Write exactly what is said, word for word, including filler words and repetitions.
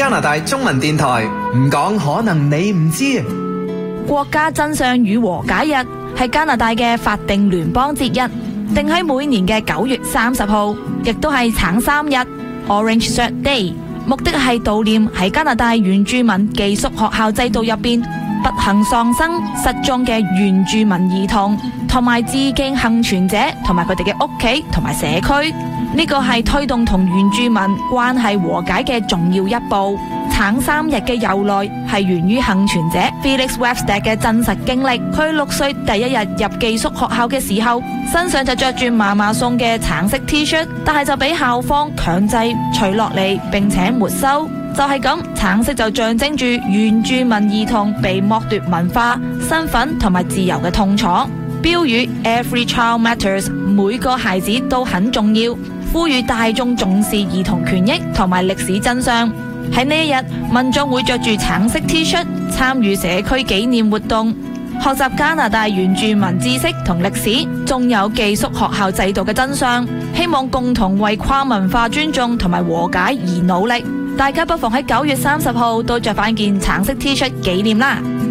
加拿大中文電台，唔講可能你唔知。 國家真相與和解日係加拿大嘅法定聯邦節日，定喺每年嘅九月三十號，亦都係橙衫日 （Orange Shirt Day）。目的係悼念喺加拿大原住民寄宿學校制度入邊不幸喪生失蹤嘅原住民兒童，同埋致敬幸存者同埋佢哋嘅屋企同埋社區。呢個係推動同原住民關係和解嘅重要一步。橙衫日嘅由來係源於幸存者 Felix Webster 嘅真實經歷。佢六歲第一日入寄宿學校嘅時候，身上就着住嫲嫲送嘅橙色 T-shirt， 但係就俾校方強制除落嚟並且沒收。就係咁，橙色就象徵住原住民兒童被剝奪文化、身份同埋自由嘅痛楚。標語 Every child matters， 每個孩子都很重要，呼籲大眾重視兒童權益同埋歷史真相。喺呢一日，民眾會着住橙色 T-shirt 參與社區紀念活動，學習加拿大原住民知識同歷史，仲有寄宿學校制度嘅真相，希望共同為跨文化尊重同埋和解而努力。大家不妨喺九月三十號都着翻件橙色 T-shirt 紀念啦。